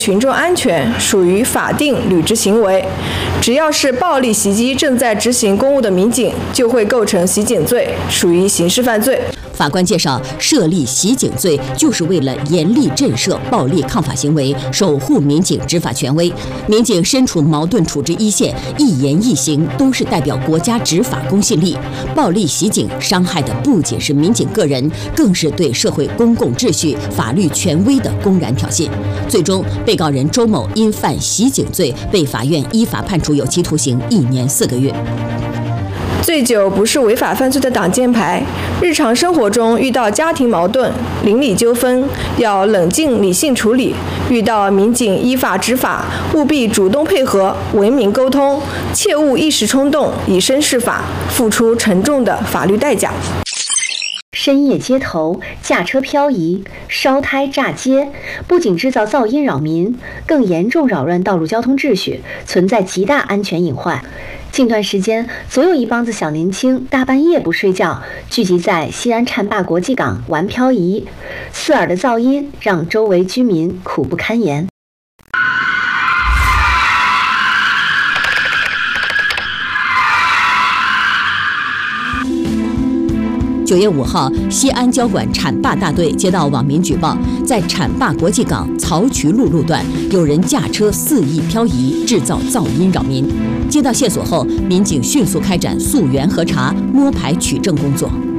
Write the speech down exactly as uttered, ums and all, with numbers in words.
群众安全属于法定履职行为，只要是暴力袭击正在执行公务的民警，就会构成袭警罪，属于刑事犯罪。 法官介绍，设立袭警罪就是为了严厉震慑暴力抗法行为，守护民警执法权威。民警身处矛盾处置一线，一言一行都是代表国家执法公信力。暴力袭警伤害的不仅是民警个人，更是对社会公共秩序、法律权威的公然挑衅。最终，被告人周某因犯袭警罪，被法院依法判处有期徒刑一年四个月。 醉酒不是违法犯罪的挡箭牌，日常生活中遇到家庭矛盾、邻里纠纷，要冷静理性处理；遇到民警依法执法，务必主动配合，文明沟通，切勿一时冲动，以身试法，付出沉重的法律代价。 深夜街头驾车漂移、烧胎炸街，不仅制造噪音扰民，更严重扰乱道路交通秩序，存在极大安全隐患。近段时间，总有一帮子小年轻大半夜不睡觉，聚集在西安浐灞国际港玩漂移，刺耳的噪音让周围居民苦不堪言。 九月五号，西安交管浐灞大队接到网民举报，在浐灞国际港曹渠路路段有人驾车肆意漂移，制造噪音扰民。接到线索后，民警迅速开展溯源核查、摸排取证工作。